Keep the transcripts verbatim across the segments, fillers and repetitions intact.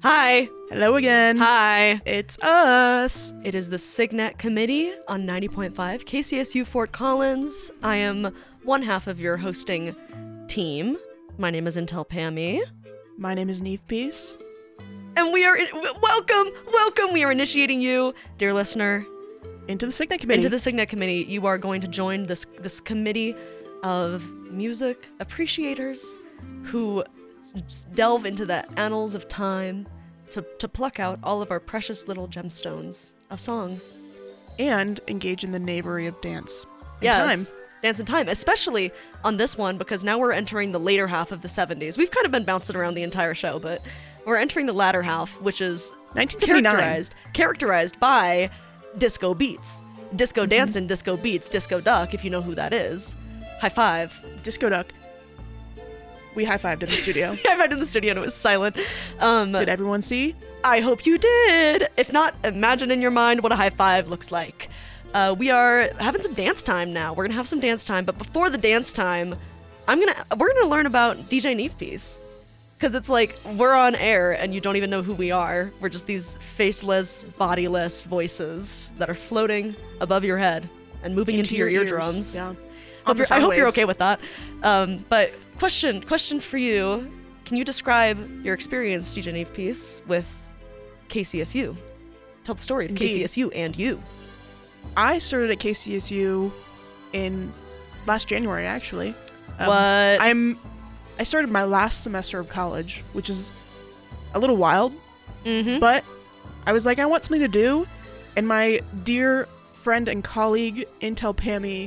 Hi. Hello again. Hi. It's us. It is the Signet Committee on ninety point five K C S U Fort Collins. I am one half of your hosting team. My name is Intel Pammy. My name is Neve Peace. And we are, in- w- welcome, welcome. We are initiating you, dear listener, Into the Signet Committee. into the Signet Committee. You are going to join this this committee of music appreciators who delve into the annals of time to, to pluck out all of our precious little gemstones of songs. And engage in the knavery of dance. In Yes, time. dance in time, especially on this one, because now we're entering the later half of the seventies. We've kind of been bouncing around the entire show, but we're entering the latter half, which is nineteen seventy-nine. characterized, characterized by disco beats. Disco dance and disco beats, disco duck, if you know who that is. High five. Disco Duck. We high-fived in the studio. I found in the studio and it was silent. Um, Did everyone see? I hope you did. If not, imagine in your mind what a high five looks like. Uh, we are having some dance time now. We're gonna have some dance time, but before the dance time, I'm gonna we're gonna learn about D J Neve Peace, because it's like we're on air and you don't even know who we are. We're just these faceless, bodiless voices that are floating above your head and moving into, your, ears. eardrums. Yeah. Hope On the you're- I hope you're sound okay with that. Um, but question, question for you: can you describe your experience, D J Neve Peace, with K C S U? Tell the story of Indeed. K C S U and you. I started at K C S U in last January, actually. Um, What? I'm. I started my last semester of college, which is a little wild, Mm-hmm. but I was like, I want something to do, and my dear friend and colleague Intel Pammy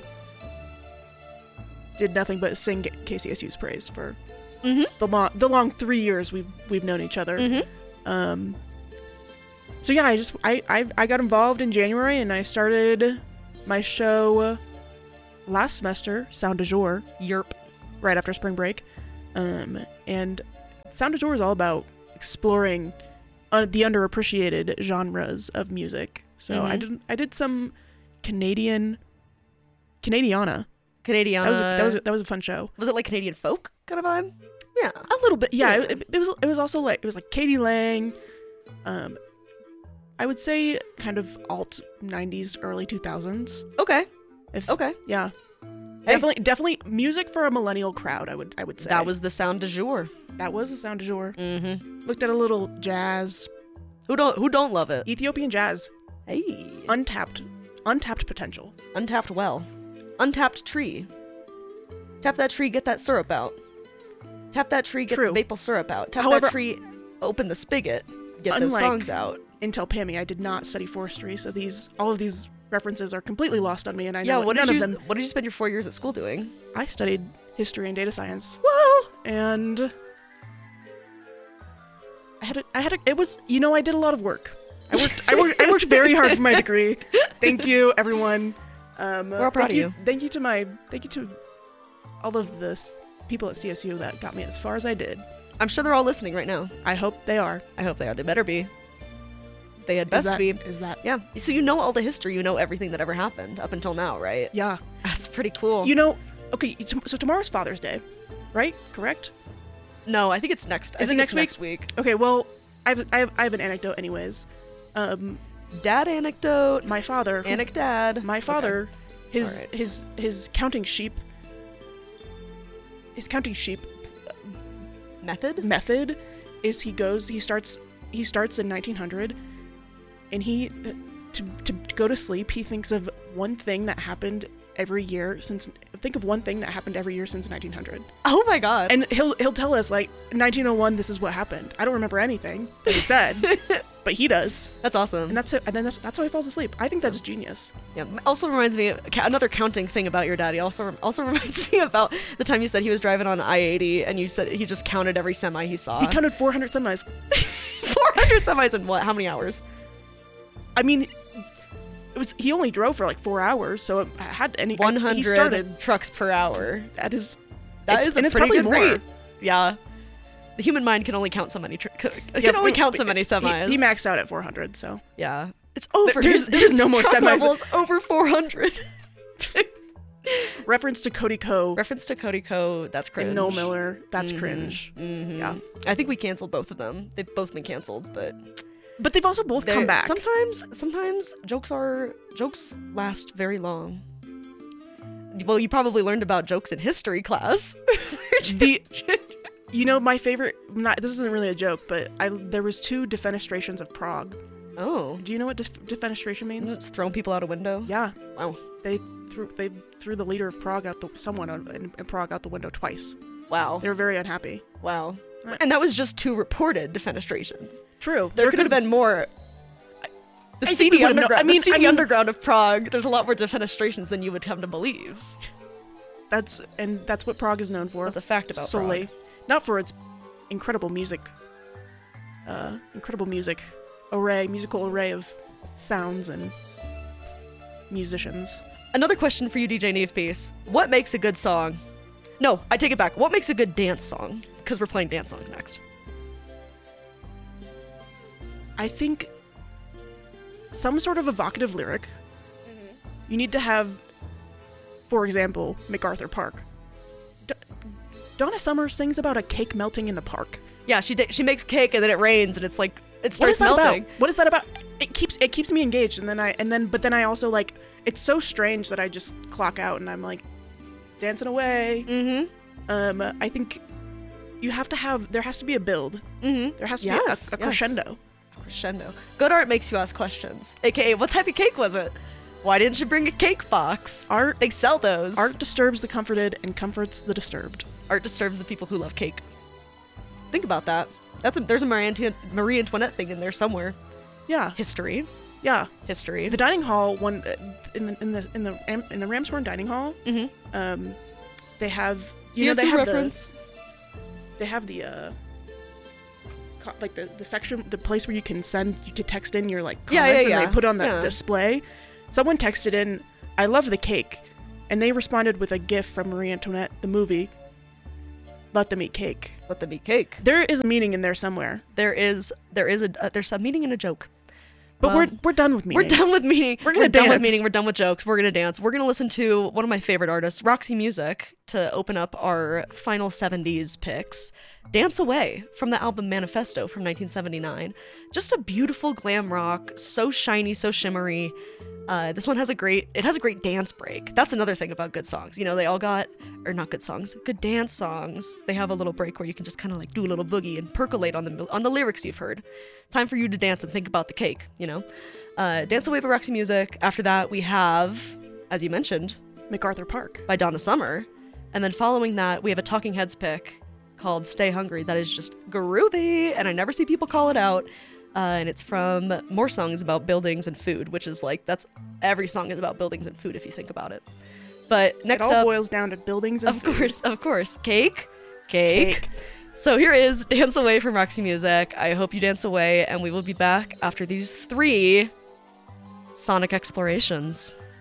did nothing but sing K C S U's praise for Mm-hmm. the long the long three years we've we've known each other. Mm-hmm. Um. So yeah, I just I, I I got involved in January and I started my show last semester, Sound du Jour, Yerp. right after spring break. Um, and Sound du Jour is all about exploring uh, the underappreciated genres of music. So I Mhm. did I did some Canadian Canadiana. Canadiana. That was a, that was a, that was a fun show. Was it like Canadian folk kind of vibe? Yeah. A little bit, yeah. Yeah. It, it was it was also like it was like Katie Lang. Um, I would say kind of alt nineties, early two thousands. Okay. If Okay. yeah, Hey. definitely definitely music for a millennial crowd. I would I would say That was the sound du jour. that was the Sound du Jour. Mm-hmm. Looked at a little jazz, Who don't Who don't love it? Ethiopian jazz, Hey. untapped untapped potential. Untapped well. Untapped tree. Tap that tree, get that syrup out. Tap that tree, get True. the maple syrup out. Tap However- that tree, open the spigot, get those Unlike- songs out. Intel Pammy, I did not study forestry, so these all of these references are completely lost on me, and I Yeah, know what none did you of them. What did you spend your four years at school doing? I studied history and data science. Whoa! And I had a, I had a, it was you know I did a lot of work. I worked I worked I worked very hard for my degree. Thank you everyone. Um, We're all proud thank of you. Thank you to my thank you to all of the s- people at C S U that got me as far as I did. I'm sure they're all listening right now. I hope they are. I hope they are. They better be. They had Is best that, be. is that Yeah. So you know all the history. You know everything that ever happened up until now, right? yeah? That's pretty cool. You know, okay. t- So tomorrow's Father's Day, right? Correct. no, I think it's next. I Is it think next it's next week? Okay. Well, I have I have, I have an anecdote, anyways. Um, Dad anecdote. my father. who- Anecdad. My father, his Alright. his his counting sheep, his counting sheep Method. method is he goes he starts he starts in nineteen hundred, and he uh, to to go to sleep he thinks of one thing that happened every year since think of one thing that happened every year since nineteen hundred, Oh my god. and he'll he'll tell us like nineteen oh one this is what happened. I don't remember anything that he said, but he does, That's awesome. and that's it. And then that's, that's how he falls asleep. I think that's genius. Yeah. Also reminds me ca- another counting thing about your daddy. Also also reminds me about the time you said he was driving on I eighty and you said he just counted every semi he saw. He counted four hundred semis. four hundred semis in what? How many hours? I mean, it was he only drove for like four hours, so it had any. I- one He hundred started. trucks per hour. That is. That it's, is a and it's pretty probably good more. rate. Yeah. The human mind can only count so many. Tr- c- Yeah, can only but- count so but many he- semis. He, maxed out at four hundred, so Yeah. It's over. there's- His- there's his no more truck semis. level is over four hundred. Reference to Cody Ko Reference to Cody Ko, that's cringe. and Noel Miller, that's Mhm, cringe. mhm. Yeah. I think we canceled both of them. They've both been canceled, but But they've also both they're- come back. Sometimes, sometimes jokes are jokes last very long. Well, you probably learned about jokes in history class. the You know, my favorite, not this isn't really a joke, but I there was two defenestrations of Prague. Oh, Do you know what def- defenestration means? it's throwing people out a window. Yeah. Wow. They threw they threw the leader of Prague out the someone in, in Prague out the window twice. Wow. They were very unhappy. Wow. Right. And that was just two reported defenestrations. True. There could have been more. The I think seedy we would've known- underground. I mean- the seedy I mean- underground of Prague. There's a lot more defenestrations than you would come to believe. That's and that's what Prague is known for. That's a fact about solely, Prague. not for its incredible music, uh, incredible music array, musical array of sounds and musicians. Another question for you, D J Neve Piece. What makes a good song? No, I take it back. What makes a good dance song? Because we're playing dance songs next. I think some sort of evocative lyric. You need to have, for example, MacArthur Park. D- Donna Summer sings about a cake melting in the park. Yeah, she da- she makes cake and then it rains and it's like it What is starts that melting. about? What is that about? It keeps it keeps me engaged, and then I and then but then I also like it's so strange that I just clock out and I'm like dancing away. Mm-hmm. Um, I think you have to have there has to be a build. Mm-hmm. There has to Yes, be a, a yes. crescendo. Crescendo. Good art makes you ask questions. A K A, what type of cake was it? Why didn't you bring a cake box? Art They sell those. art disturbs the comforted and comforts the disturbed. Art disturbs the people who love cake. Think about that. That's a, there's a Marie Antoinette, Marie Antoinette thing in there somewhere. Yeah, History. yeah. History. The dining hall one uh, in the in the in the Ram- in the Ramshorn dining hall. Mm-hmm. Um, they have C you know S they U have reference. the they have the uh co- like the the section the place where you can send to text in your like Yeah, comments yeah, and yeah. they put on the Yeah. display. Someone texted in, "I love the cake," and they responded with a GIF from Marie Antoinette the movie. Let them eat cake. Let them eat cake. There is a meaning in there somewhere, There is there is a uh, there's a meaning and a joke. but Well, we're we're done with meaning. We're done with meaning. We're gonna done with dance. meaning. We're done with jokes. We're gonna dance. We're gonna listen to one of my favorite artists, Roxy Music, to open up our final seventies picks. Dance Away from the album Manifesto from nineteen seventy-nine. Just a beautiful glam rock, so shiny, so shimmery. Uh, this one has a great, it has a great dance break. That's another thing about good songs. You know, they all got, or not good songs, good dance songs. They have a little break where you can just kind of like do a little boogie and percolate on the on the lyrics you've heard. Time for you to dance and think about the cake, you know? Uh, Dance Away by Roxy Music. After that, we have, as you mentioned, MacArthur Park. by Donna Summer. And then following that, we have a Talking Heads pick called Stay Hungry that is just groovy, and I never see people call it out. Uh, and it's from more songs about buildings and food, which is like, that's every song is about buildings and food if you think about it. But next it all up, boils down to buildings and of food. course, of course, cake, cake. Cake. So here is Dance Away from Roxy Music. I hope you dance away, and we will be back after these three sonic explorations.